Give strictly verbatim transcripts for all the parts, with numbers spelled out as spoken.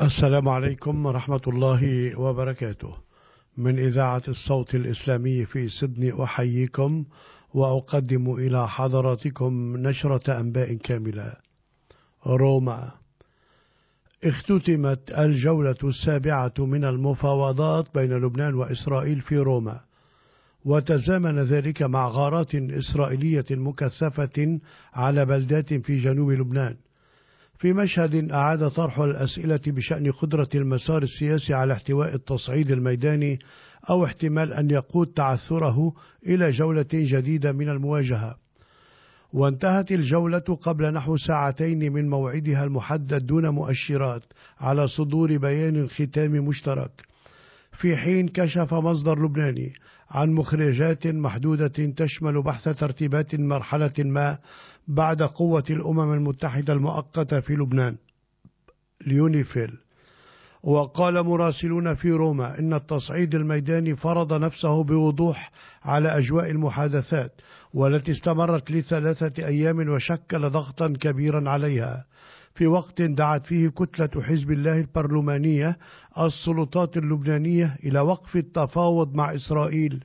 السلام عليكم ورحمة الله وبركاته. من إذاعة الصوت الإسلامي في سيدني أحييكم وأقدم إلى حضراتكم نشرة أنباء كاملة. روما. اختتمت الجولة السابعة من المفاوضات بين لبنان وإسرائيل في روما، وتزامن ذلك مع غارات إسرائيلية مكثفة على بلدات في جنوب لبنان، في مشهد أعاد طرح الأسئلة بشأن قدرة المسار السياسي على احتواء التصعيد الميداني أو احتمال أن يقود تعثره إلى جولة جديدة من المواجهة. وانتهت الجولة قبل نحو ساعتين من موعدها المحدد دون مؤشرات على صدور بيان ختامي مشترك، في حين كشف مصدر لبناني عن مخرجات محدودة تشمل بحث ترتيبات مرحلة ما بعد قوة الأمم المتحدة المؤقتة في لبنان اليونيفيل. وقال مراسلون في روما إن التصعيد الميداني فرض نفسه بوضوح على أجواء المحادثات، والتي استمرت لثلاثة أيام وشكل ضغطا كبيرا عليها، في وقت دعت فيه كتلة حزب الله البرلمانية السلطات اللبنانية إلى وقف التفاوض مع إسرائيل.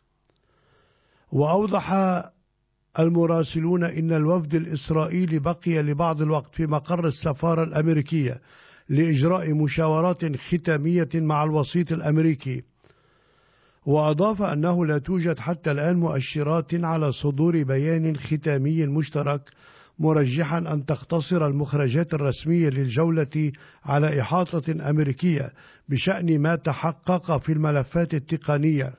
وأوضح المراسلون إن الوفد الإسرائيلي بقي لبعض الوقت في مقر السفارة الأمريكية لإجراء مشاورات ختامية مع الوسيط الأمريكي. وأضاف أنه لا توجد حتى الآن مؤشرات على صدور بيان ختامي مشترك، مرجحا أن تقتصر المخرجات الرسمية للجولة على إحاطة أمريكية بشأن ما تحقق في الملفات التقنية.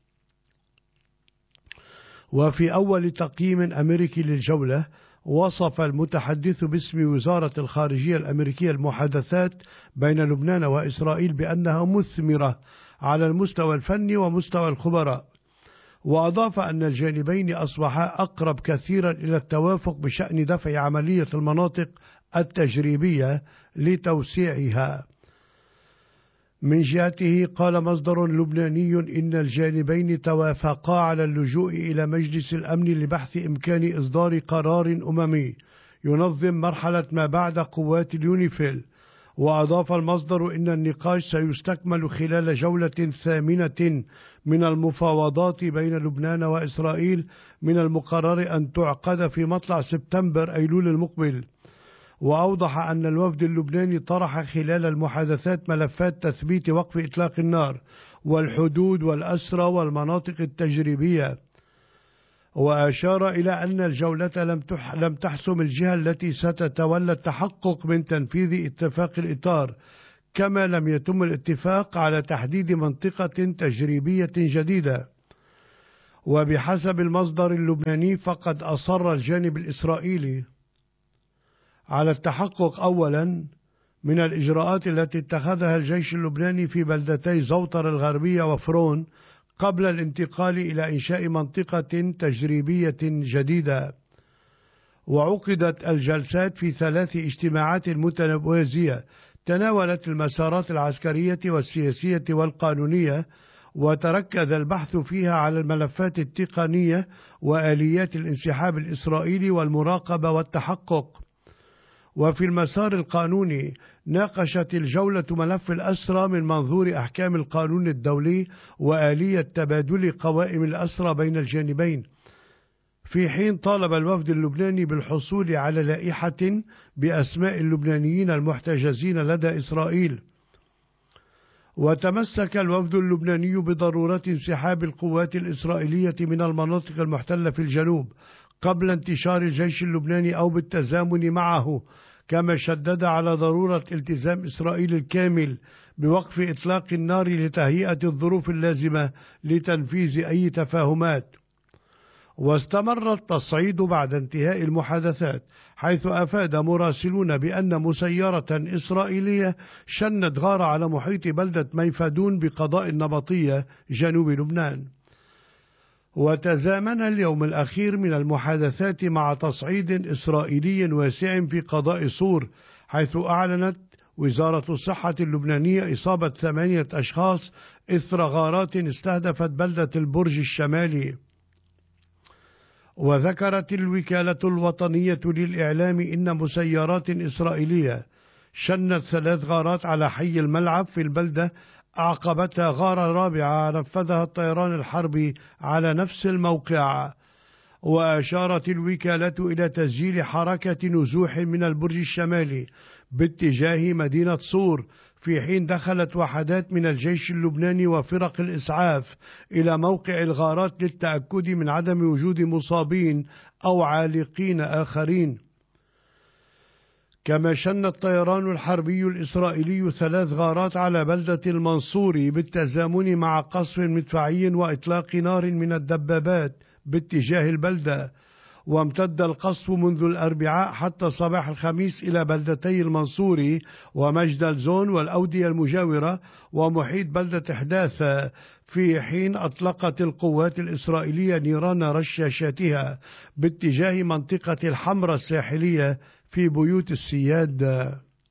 وفي أول تقييم أمريكي للجولة، وصف المتحدث باسم وزارة الخارجية الأمريكية المحادثات بين لبنان وإسرائيل بأنها مثمرة على المستوى الفني ومستوى الخبراء. وأضاف أن الجانبين أصبحا أقرب كثيرا إلى التوافق بشأن دفع عملية المناطق التجريبية لتوسيعها. من جهته قال مصدر لبناني إن الجانبين توافقا على اللجوء إلى مجلس الأمن لبحث إمكان إصدار قرار أممي ينظم مرحلة ما بعد قوات اليونيفيل. وأضاف المصدر إن النقاش سيستكمل خلال جولة ثامنة من المفاوضات بين لبنان وإسرائيل، من المقرر أن تعقد في مطلع سبتمبر أيلول المقبل. وأوضح أن الوفد اللبناني طرح خلال المحادثات ملفات تثبيت وقف إطلاق النار والحدود والأسرى والمناطق التجريبية. وأشار إلى أن الجولة لم لم تحسم الجهة التي ستتولى التحقق من تنفيذ اتفاق الإطار، كما لم يتم الاتفاق على تحديد منطقة تجريبية جديدة. وبحسب المصدر اللبناني فقد أصر الجانب الإسرائيلي على التحقق أولا من الإجراءات التي اتخذها الجيش اللبناني في بلدتي زوطر الغربية وفرون قبل الانتقال إلى إنشاء منطقة تجريبية جديدة. وعقدت الجلسات في ثلاث اجتماعات متوازية تناولت المسارات العسكرية والسياسية والقانونية، وتركز البحث فيها على الملفات التقنية وآليات الانسحاب الإسرائيلي والمراقبة والتحقق. وفي المسار القانوني ناقشت الجولة ملف الأسرى من منظور أحكام القانون الدولي وآلية تبادل قوائم الأسرى بين الجانبين، في حين طالب الوفد اللبناني بالحصول على لائحة بأسماء اللبنانيين المحتجزين لدى إسرائيل. وتمسك الوفد اللبناني بضرورة انسحاب القوات الإسرائيلية من المناطق المحتلة في الجنوب قبل انتشار الجيش اللبناني أو بالتزامن معه، كما شدد على ضرورة التزام إسرائيل الكامل بوقف إطلاق النار لتهيئة الظروف اللازمة لتنفيذ أي تفاهمات. واستمر التصعيد بعد انتهاء المحادثات، حيث أفاد مراسلون بأن مسيرة إسرائيلية شنت غارة على محيط بلدة ميفادون بقضاء النبطية جنوب لبنان. وتزامن اليوم الأخير من المحادثات مع تصعيد إسرائيلي واسع في قضاء صور، حيث أعلنت وزارة الصحة اللبنانية إصابة ثمانية أشخاص إثر غارات استهدفت بلدة البرج الشمالي. وذكرت الوكالة الوطنية للإعلام إن مسيرات إسرائيلية شنت ثلاث غارات على حي الملعب في البلدة، أعقبتها غارة رابعة نفذها الطيران الحربي على نفس الموقع. وأشارت الوكالة إلى تسجيل حركة نزوح من البرج الشمالي باتجاه مدينة صور، في حين دخلت وحدات من الجيش اللبناني وفرق الإسعاف إلى موقع الغارات للتأكد من عدم وجود مصابين أو عالقين آخرين. كما شن الطيران الحربي الإسرائيلي ثلاث غارات على بلدة المنصوري بالتزامن مع قصف مدفعي وإطلاق نار من الدبابات باتجاه البلدة. وامتد القصف منذ الأربعاء حتى صباح الخميس إلى بلدتي المنصوري ومجدل زون والأودية المجاورة ومحيط بلدة حداثة، في حين أطلقت القوات الإسرائيلية نيران رشاشاتها باتجاه منطقة الحمراء الساحلية في بيوت السياد.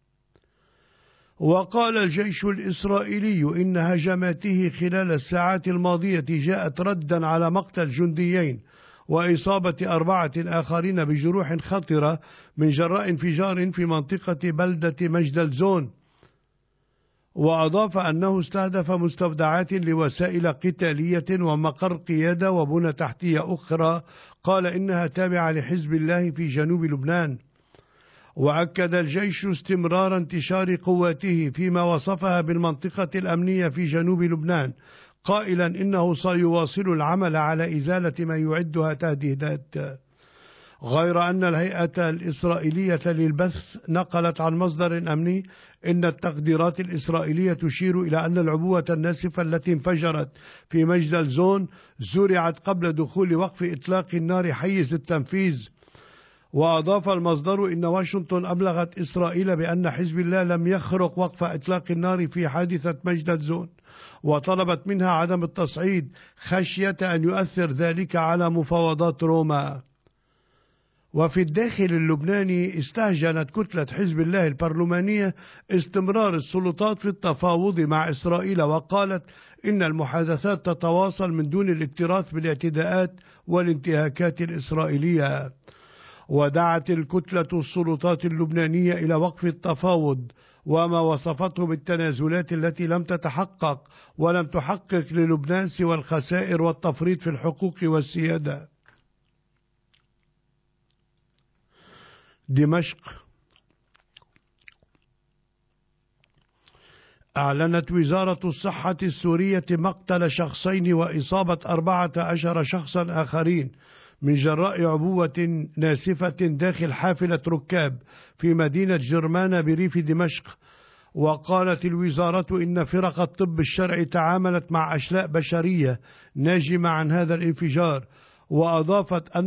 وقال الجيش الإسرائيلي إن هجماته خلال الساعات الماضية جاءت ردا على مقتل جنديين وإصابة أربعة آخرين بجروح خطرة من جراء انفجار في منطقة بلدة مجدل زون. وأضاف أنه استهدف مستودعات لوسائل قتالية ومقر قيادة وبنى تحتية أخرى قال إنها تابعة لحزب الله في جنوب لبنان. وأكد الجيش استمرار انتشار قواته فيما وصفها بالمنطقة الأمنية في جنوب لبنان، قائلا إنه سيواصل العمل على إزالة ما يعدها تهديدات. غير أن الهيئة الإسرائيلية للبث نقلت عن مصدر أمني إن التقديرات الإسرائيلية تشير إلى أن العبوة الناسفة التي انفجرت في مجدل زون زرعت قبل دخول وقف إطلاق النار حيز التنفيذ. وأضاف المصدر إن واشنطن أبلغت إسرائيل بأن حزب الله لم يخرق وقف إطلاق النار في حادثة مجدل زون، وطلبت منها عدم التصعيد خشية أن يؤثر ذلك على مفاوضات روما. وفي الداخل اللبناني استهجنت كتلة حزب الله البرلمانية استمرار السلطات في التفاوض مع إسرائيل، وقالت إن المحادثات تتواصل من دون الاكتراث بالاعتداءات والانتهاكات الإسرائيلية. ودعت الكتلة السلطات اللبنانية إلى وقف التفاوض وما وصفته بالتنازلات التي لم تتحقق ولم تحقق للبنان سوى الخسائر والتفريط في الحقوق والسيادة. دمشق. أعلنت وزارة الصحة السورية مقتل شخصين وإصابة أربعة عشر شخصا آخرين من جراء عبوة ناسفة داخل حافلة ركاب في مدينة جرمانة بريف دمشق. وقالت الوزارة إن فرق الطب الشرعي تعاملت مع أشلاء بشرية ناجمة عن هذا الانفجار. وأضافت أن